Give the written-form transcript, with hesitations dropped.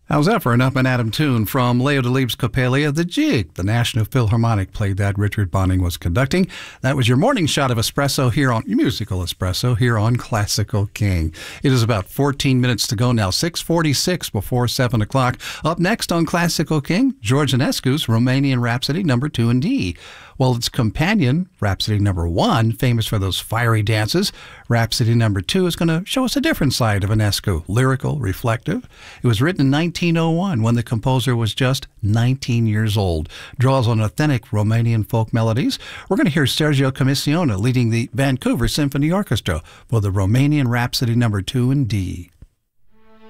How's that for an up and atom tune from Leo Delibes' Coppelia, The Jig? The National Philharmonic played that. Richard Bonning was conducting. That was your morning shot of espresso here on musical espresso here on Classical King. It is about 14 minutes to go now, 6:46 before 7 o'clock. Up next on Classical King, George Enescu's Romanian Rhapsody No. 2 in D. While its companion, Rhapsody No. 1, famous for those fiery dances, Rhapsody No. 2 is going to show us a different side of Enescu, lyrical, reflective. It was written in 1901 when the composer was just 19 years old. Draws on authentic Romanian folk melodies. We're going to hear Sergio Commissiona leading the Vancouver Symphony Orchestra for the Romanian Rhapsody No. 2 in D.